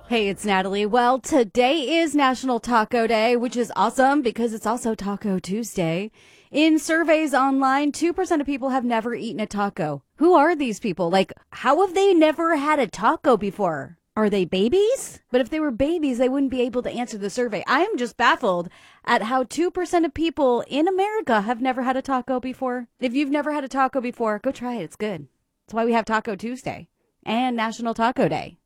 Hey, it's Natalie. Well, today is National Taco Day, which is awesome because it's also Taco Tuesday. In surveys online, 2% of people have never eaten a taco. Who are these people? Like, how have they never had a taco before? Are they babies? But if they were babies, they wouldn't be able to answer the survey. I am just baffled at how 2% of people in America have never had a taco before. If you've never had a taco before, go try it. It's good. That's why we have Taco Tuesday and National Taco Day.